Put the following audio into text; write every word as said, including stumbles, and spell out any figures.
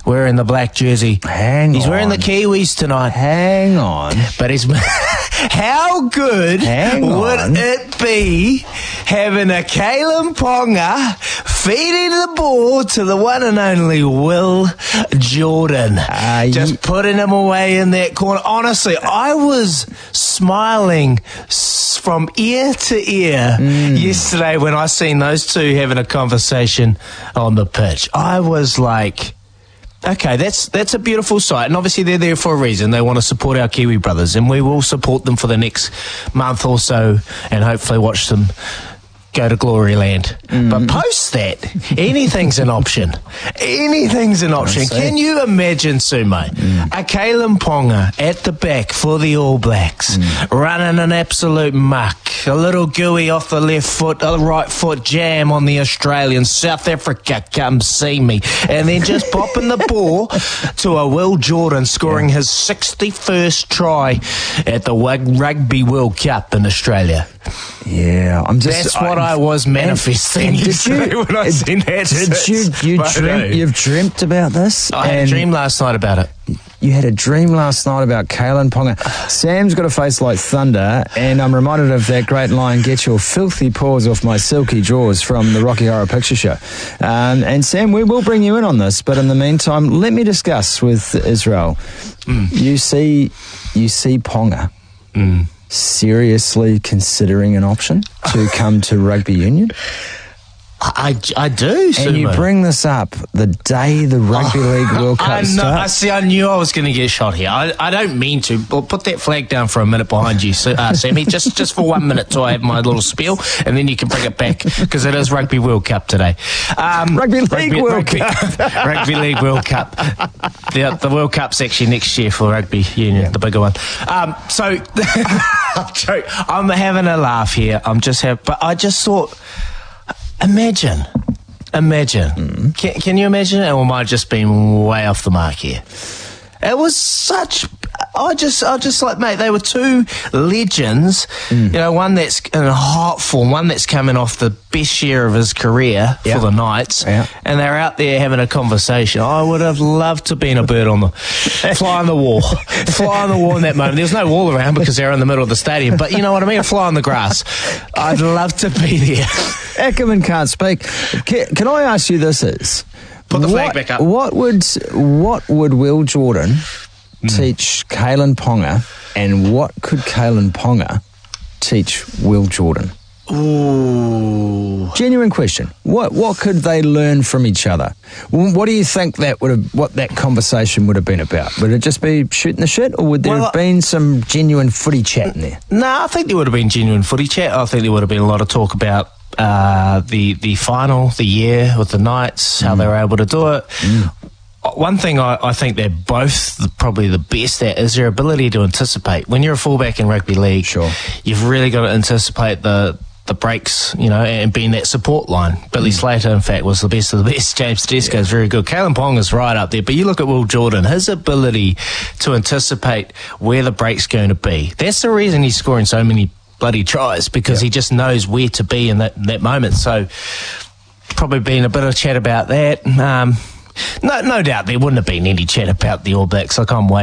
wearing the black jersey. Hang he's on. wearing the Kiwis tonight. Hang on. But he's... How good Hang would on. it be having a Kalyn Ponga feeding the ball to the one and only Will Jordan? Uh, Just you- putting him away in that corner. Honestly, I was smiling s- from ear to ear Mm. yesterday when I seen those two having a conversation on the pitch. I was like... Okay, that's that's a beautiful sight, and obviously they're there for a reason. They want to support our Kiwi brothers, and we will support them for the next month or so, and hopefully watch them go to glory land. Mm. But post that, anything's an option. Anything's an option. Can you imagine, Sumo, mm. a Kalyn Ponga at the back for the All Blacks, mm. running an absolute muck, a little gooey off the left foot, a right foot jam on the Australians, South Africa, come see me, and then just popping the ball to a Will Jordan scoring yeah. his sixty-first try at the Rugby World Cup in Australia. Yeah, I'm just. That's what I, I was manifesting and, and yesterday you, when I seen that. Did you? You dreamt, you've dreamt about this? I had a dream last night about it. You had a dream last night about Kalyn Ponga. Sam's got a face like thunder, and I'm reminded of that great line, "Get your filthy paws off my silky jaws," from the Rocky Horror Picture Show. Um, and Sam, we will bring you in on this, but in the meantime, let me discuss with Israel. Mm. You see, you see Ponga. Mm. seriously considering an option to come to rugby union? I, I do, Sumo. And you bring this up the day the Rugby oh, League World Cup I know, starts. I see, I knew I was going to get shot here. I, I don't mean to, but put that flag down for a minute behind you, uh, Sammy, just, just for one minute till I have my little spiel, and then you can bring it back, because it is Rugby World Cup today. Um, Rugby League rugby, World rugby, Cup. Rugby League World Cup. The, the World Cup's actually next year for Rugby Union, yeah. the bigger one. Um, so, I'm having a laugh here. I'm just having, but I just thought, imagine... Imagine. Mm. Can, can you imagine it? Or am I just being way off the mark here? It was such... I just, I just like, mate, they were two legends. Mm. You know, one that's in hot form, one that's coming off the best year of his career yeah. for the Knights. Yeah. And they're out there having a conversation. I would have loved to have been a bird on the... fly on the wall. Fly on the wall in that moment. There's no wall around because they're in the middle of the stadium. But you know what I mean? A fly on the grass. I'd love to be there. Ackerman can't speak. Can, can I ask you this is... Put the flag what, back up. What would, what would Will Jordan mm. teach Kalyn Ponga, and what could Kalyn Ponga teach Will Jordan? Ooh. Genuine question. What what could they learn from each other? What do you think that would have, what that conversation would have been about? Would it just be shooting the shit, or would there well, have been some genuine footy chat in there? No, nah, I think there would have been genuine footy chat. I think there would have been a lot of talk about uh, the the final, the year with the Knights, how mm. they were able to do it. Mm. One thing I, I think they're both the, probably the best at is their ability to anticipate. When you're a fullback in rugby league, sure. you've really got to anticipate the the breaks, you know, and being that support line. Billy mm. Slater, in fact, was the best of the best. James Tedesco is yeah. very good. Kalyn Ponga's right up there. But you look at Will Jordan, his ability to anticipate where the break's going to be. That's the reason he's scoring so many bloody tries, because yeah. he just knows where to be in that, that moment. So probably been a bit of chat about that. Um, no, no doubt there wouldn't have been any chat about the All Blacks. Like, I'm way